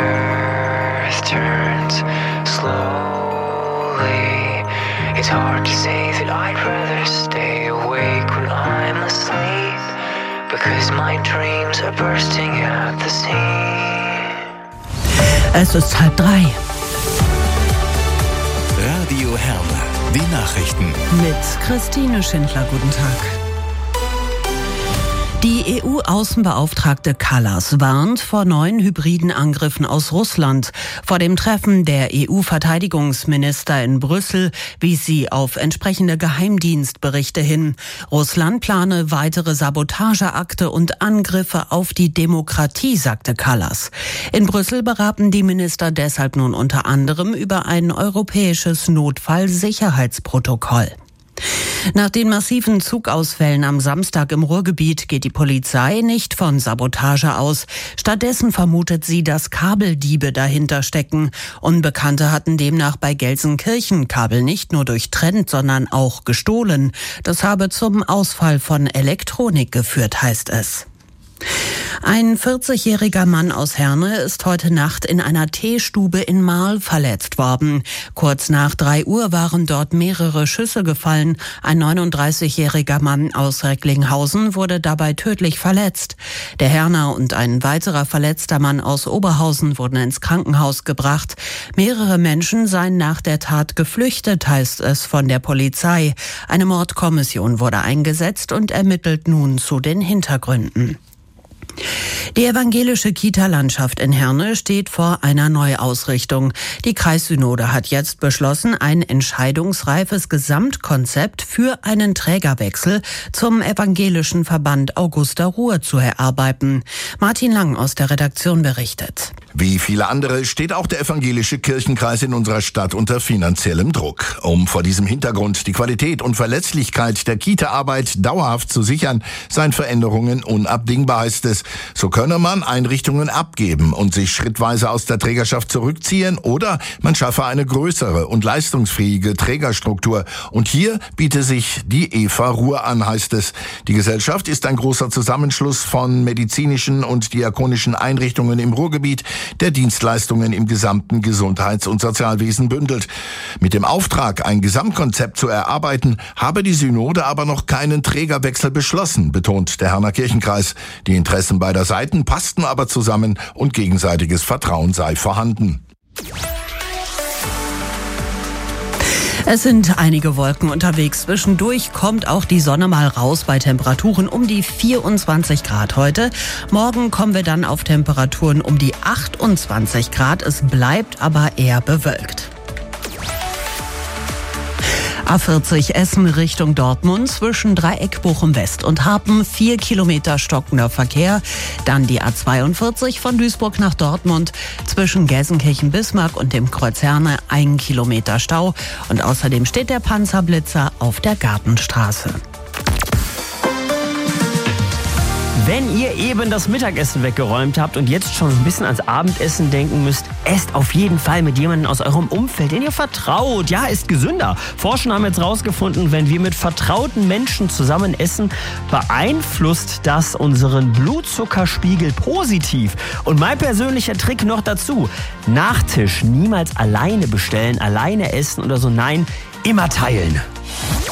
earth turns slowly. It's hard to say that I'd rather stay awake when I'm asleep, because my dreams are bursting at the seams. Es ist 2:30. Radio Herne, die Nachrichten. Mit Christine Schindler, guten Tag. Die EU-Außenbeauftragte Kallas warnt vor neuen hybriden Angriffen aus Russland. Vor dem Treffen der EU-Verteidigungsminister in Brüssel wies sie auf entsprechende Geheimdienstberichte hin. Russland plane weitere Sabotageakte und Angriffe auf die Demokratie, sagte Kallas. In Brüssel beraten die Minister deshalb nun unter anderem über ein europäisches Notfallsicherheitsprotokoll. Nach den massiven Zugausfällen am Samstag im Ruhrgebiet geht die Polizei nicht von Sabotage aus. Stattdessen vermutet sie, dass Kabeldiebe dahinter stecken. Unbekannte hatten demnach bei Gelsenkirchen Kabel nicht nur durchtrennt, sondern auch gestohlen. Das habe zum Ausfall von Elektronik geführt, heißt es. Ein 40-jähriger Mann aus Herne ist heute Nacht in einer Teestube in Marl verletzt worden. Kurz nach 3 Uhr waren dort mehrere Schüsse gefallen. Ein 39-jähriger Mann aus Recklinghausen wurde dabei tödlich verletzt. Der Herner und ein weiterer verletzter Mann aus Oberhausen wurden ins Krankenhaus gebracht. Mehrere Menschen seien nach der Tat geflüchtet, heißt es von der Polizei. Eine Mordkommission wurde eingesetzt und ermittelt nun zu den Hintergründen. Die evangelische Kita-Landschaft in Herne steht vor einer Neuausrichtung. Die Kreissynode hat jetzt beschlossen, ein entscheidungsreifes Gesamtkonzept für einen Trägerwechsel zum evangelischen Verband Augusta Ruhr zu erarbeiten. Martin Lang aus der Redaktion berichtet. Wie viele andere steht auch der evangelische Kirchenkreis in unserer Stadt unter finanziellem Druck. Um vor diesem Hintergrund die Qualität und Verlässlichkeit der Kita-Arbeit dauerhaft zu sichern, seien Veränderungen unabdingbar, heißt es. So könne man Einrichtungen abgeben und sich schrittweise aus der Trägerschaft zurückziehen oder man schaffe eine größere und leistungsfähige Trägerstruktur. Und hier biete sich die Eva Ruhr an, heißt es. Die Gesellschaft ist ein großer Zusammenschluss von medizinischen und diakonischen Einrichtungen im Ruhrgebiet, der Dienstleistungen im gesamten Gesundheits- und Sozialwesen bündelt. Mit dem Auftrag, ein Gesamtkonzept zu erarbeiten, habe die Synode aber noch keinen Trägerwechsel beschlossen, betont der Herner Kirchenkreis. Die Interessen beider Seiten passten aber zusammen und gegenseitiges Vertrauen sei vorhanden. Es sind einige Wolken unterwegs. Zwischendurch kommt auch die Sonne mal raus bei Temperaturen um die 24 Grad heute. Morgen kommen wir dann auf Temperaturen um die 28 Grad. Es bleibt aber eher bewölkt. A40 Essen Richtung Dortmund zwischen Dreieck Bochum West und Harpen 4 Kilometer stockender Verkehr. Dann die A42 von Duisburg nach Dortmund zwischen Gelsenkirchen-Bismarck und dem Kreuz Herne 1 Kilometer Stau. Und außerdem steht der Panzerblitzer auf der Gartenstraße. Wenn ihr eben das Mittagessen weggeräumt habt und jetzt schon ein bisschen ans Abendessen denken müsst, esst auf jeden Fall mit jemandem aus eurem Umfeld, den ihr vertraut. Ja, ist gesünder. Forscher haben jetzt rausgefunden, wenn wir mit vertrauten Menschen zusammen essen, beeinflusst das unseren Blutzuckerspiegel positiv. Und mein persönlicher Trick noch dazu: Nachtisch niemals alleine bestellen, alleine essen oder so. Nein, immer teilen.